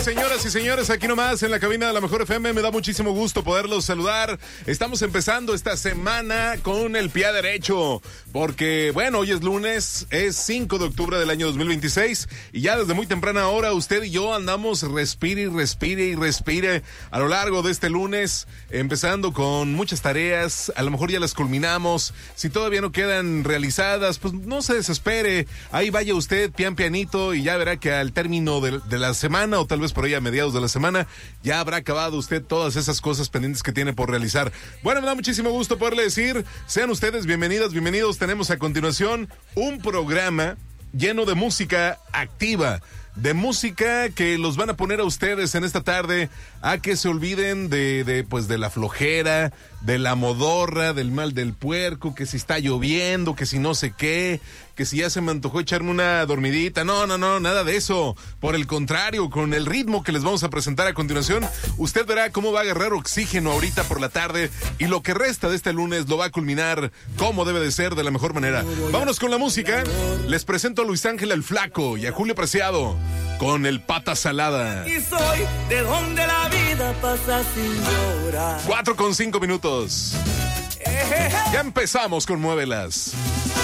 señoras y señores, aquí nomás en la cabina de la Mejor FM. Me da muchísimo gusto poderlos saludar. Estamos empezando esta semana con el pie derecho, porque, bueno, hoy es lunes, es 5 de octubre del año 2026, y ya desde muy temprana hora usted y yo andamos respire y respire y respire a lo largo de este lunes, empezando con muchas tareas. A lo mejor ya las culminamos. Si todavía no quedan realizadas, pues no se desespere. Ahí vaya usted pian pianito y ya verá que al término de la semana, o tal vez por ahí a mediados de la semana, ya habrá acabado usted todas esas cosas pendientes que tiene por realizar. Bueno, me da muchísimo gusto poderle decir, sean ustedes bienvenidas, bienvenidos. Tenemos a continuación un programa lleno de música activa, de música que los van a poner a ustedes en esta tarde a que se olviden de la flojera, de la modorra, del mal del puerco, que si está lloviendo, que si no sé qué, que si ya se me antojó echarme una dormidita. No, nada de eso. Por el contrario, con el ritmo que les vamos a presentar a continuación, usted verá cómo va a agarrar oxígeno ahorita por la tarde, y lo que resta de este lunes lo va a culminar como debe de ser, de la mejor manera. Vámonos con la música. Les presento a Luis Ángel el Flaco y a Julio Preciado con el Pata Salada. Y soy de donde la vida pasa sin llorar. 4:05. Ya empezamos con Muévelas.